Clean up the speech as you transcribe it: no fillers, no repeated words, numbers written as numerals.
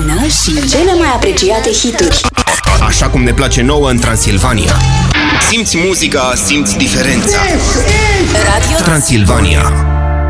împreună și cele mai apreciate hituri. Așa cum ne place nouă în Transilvania. Simți muzica, simți diferența. Radio Transilvania.